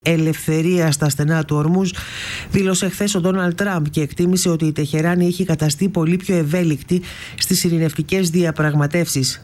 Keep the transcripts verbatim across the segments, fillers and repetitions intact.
ελευθερία στα στενά του Ορμούζ, δήλωσε χθες ο Ντόναλντ Τραμπ και εκτίμησε ότι η Τεχεράνη έχει καταστεί πολύ πιο ευέλικτη στις ειρηνευτικές διαπραγματεύσεις.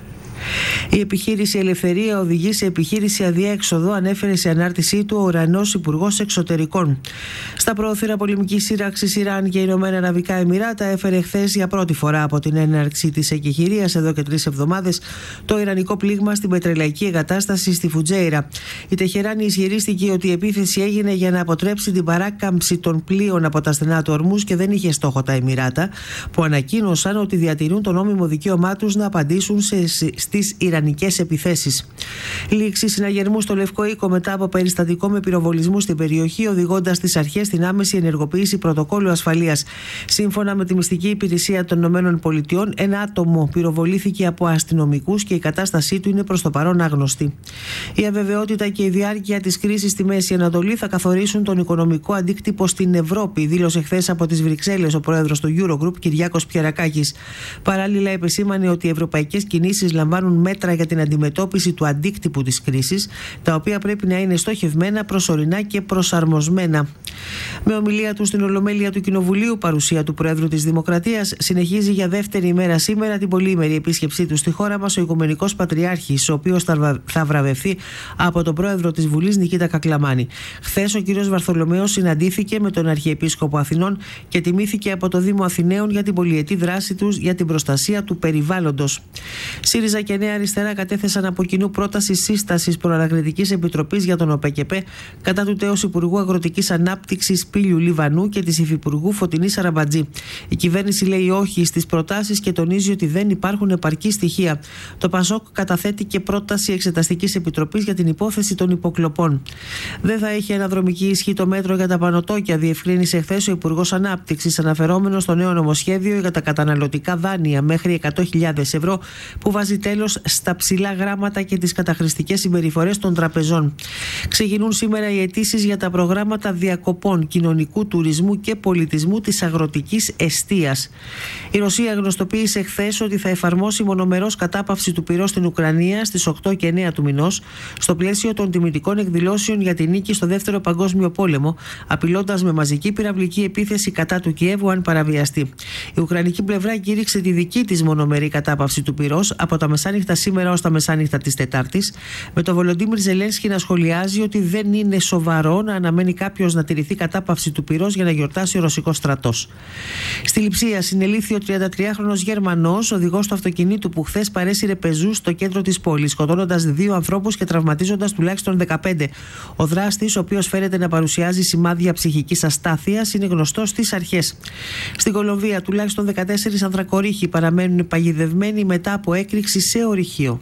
Η επιχείρηση Ελευθερία οδηγεί σε επιχείρηση αδιέξοδο, ανέφερε σε ανάρτησή του ο ουρανός Υπουργός Εξωτερικών. Στα πρόθυρα πολεμικής σύραξης Ιράν και Ηνωμένα Αραβικά Εμιράτα έφερε χθες για πρώτη φορά από την έναρξη της εκεχηρίας εδώ και τρεις εβδομάδες το ιρανικό πλήγμα στην πετρελαϊκή εγκατάσταση στη Φουτζέιρα. Η Τεχεράνη ισχυρίστηκε ότι η επίθεση έγινε για να αποτρέψει την παράκαμψη των πλοίων από τα στενά του Ορμούζ και δεν είχε στόχο τα Εμιράτα, που ανακοίνωσαν ότι διατηρούν το νόμιμο δικαίωμά τους να απαντήσουν σε στις ιρανικές επιθέσεις. Λήξη συναγερμού στο Λευκό Οίκο μετά από περιστατικό με πυροβολισμού στην περιοχή, οδηγώντας τις αρχές στην άμεση ενεργοποίηση πρωτοκόλλου ασφαλείας. Σύμφωνα με τη μυστική υπηρεσία των ΗΠΑ, ένα άτομο πυροβολήθηκε από αστυνομικούς και η κατάστασή του είναι προς το παρόν άγνωστη. Η αβεβαιότητα και η διάρκεια της κρίσης στη Μέση Ανατολή θα καθορίσουν τον οικονομικό αντίκτυπο στην Ευρώπη, δήλωσε χθες από τις Βρυξέλλες ο πρόεδρος του Eurogroup, Κυριάκος Πιερακάκης. Παράλληλα, επεσήμανε ότι οι ευρωπαϊκές κινήσεις λαμβάνουν μέτρα για την αντιμετώπιση του αντίκτυπου της κρίσης, τα οποία πρέπει να είναι στοχευμένα, προσωρινά και προσαρμοσμένα. Με ομιλία του στην Ολομέλεια του Κοινοβουλίου, παρουσία του Προέδρου της Δημοκρατίας, συνεχίζει για δεύτερη ημέρα σήμερα την πολυήμερη επίσκεψή του στη χώρα μας ο Οικουμενικός Πατριάρχης, ο οποίος θα βραβευθεί από τον Πρόεδρο της Βουλής Νικήτα Κακλαμάνη. Χθες ο κ. Βαρθολομαίος συναντήθηκε με τον Αρχιεπίσκοπο Αθηνών και τιμήθηκε από το Δήμο Αθηναίων για την πολυετή δράση τους για την προστασία του περιβάλλοντος. ΣΥΡΙΖΑ και Νέα Αριστερά κατέθεσαν από κοινού πρόταση σύστασης προανακριτικής επιτροπής για τον ΟΠΕΚΕΠΕ κατά του τέως Υπουργού Αγροτικής Ανάπτυξης Πύλιου Λιβανού και της Υφυπουργού Φωτεινής Αραμπατζή. Η κυβέρνηση λέει όχι στις προτάσεις και τονίζει ότι δεν υπάρχουν επαρκή στοιχεία. Το ΠΑΣΟΚ καταθέτει και πρόταση εξεταστικής επιτροπής για την υπόθεση των υποκλοπών. Δεν θα έχει αναδρομική ισχύ το μέτρο για τα πανωτόκια, διευκρίνησε χθες ο Υπουργός Ανάπτυξης, αναφερόμενο στο νέο νομοσχέδιο για τα καταναλωτικά δάνεια μέχρι εκατό χιλιάδες ευρώ που βάζει τέλος στα ψηλά γράμματα και τις καταχρηστικές συμπεριφορές των τραπεζών. Ξεκινούν σήμερα οι αιτήσεις για τα προγράμματα διακοπών, κοινωνικού τουρισμού και πολιτισμού της αγροτικής εστίας. Η Ρωσία γνωστοποίησε χθες ότι θα εφαρμόσει μονομερώς κατάπαυση του πυρός στην Ουκρανία στις οκτώ και εννέα του μηνός, στο πλαίσιο των τιμητικών εκδηλώσεων για την νίκη στο Δεύτερο Παγκόσμιο Πόλεμο, απειλώντας με μαζική πυραυλική επίθεση κατά του Κιέβου αν παραβιαστεί. Η ουκρανική πλευρά κήρυξε τη δική της μονομερή κατάπαυση του πυρός από τα μεσάνυχτα σήμερα ως τα μεσάνυχτα της Τετάρτης, με τον Βολοντίμιρ Ζελένσκι να σχολιάζει ότι δεν είναι σοβαρό να αναμένει κάποιος να τηρηθεί κατάπαυση του πυρός για να γιορτάσει ο ρωσικός στρατός. Στη Λειψία συνελήφθη ο τριαντατριάχρονος Γερμανός, οδηγός του αυτοκινήτου που χθες παρέσυρε πεζούς στο κέντρο της πόλης, σκοτώνοντας δύο ανθρώπους και τραυματίζοντας τουλάχιστον δεκαπέντε. Ο δράστης, ο οποίος φέρεται να παρουσιάζει σημάδια ψυχικής αστάθειας, είναι γνωστός στις αρχές. Στην Κολομβία, τουλάχιστον δεκατέσσερις ανθρακορίχοι παραμένουν παγιδευμένοι μετά από έκρηξη σε ορυχείο.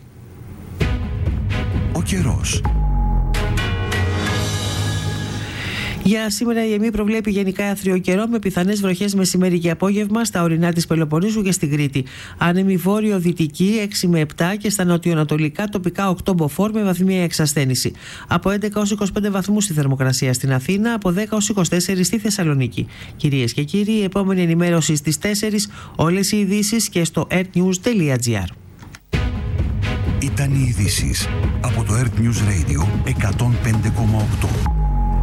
Ο καιρός. Για σήμερα η ΕΜΗ προβλέπει γενικά άθριο καιρό με πιθανές βροχές μεσημέρι και απόγευμα στα ορεινά της Πελοποννήσου και στην Κρήτη. Άνεμη βόρειο-δυτική έξι με επτά και στα νοτιοανατολικά τοπικά οκτώ μποφόρ με βαθμία εξασθένηση. Από έντεκα έως είκοσι πέντε βαθμούς η θερμοκρασία στην Αθήνα, από δέκα έως είκοσι τέσσερα στη Θεσσαλονίκη. Κυρίες και κύριοι, η επόμενη ενημέρωση στις τέσσερις, όλες οι ειδήσεις και στο airnews τελεία gr. Ήταν οι ειδήσεις από το Earth News Radio εκατόν πέντε κόμμα οκτώ.